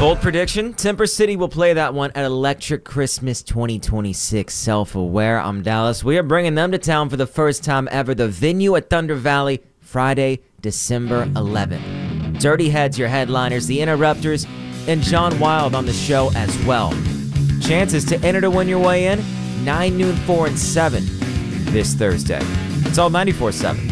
Bold prediction, Temper City will play that one at Electric Christmas 2026. Self-aware, I'm Dallas. We are bringing them to town for the first time ever. The venue at Thunder Valley, Friday, December 11th. Dirty Heads, your headliners, The Interrupters, and John Wild on the show as well. Chances to enter to win your way in, 9, noon, 4, and 7 this Thursday. It's all 94.7.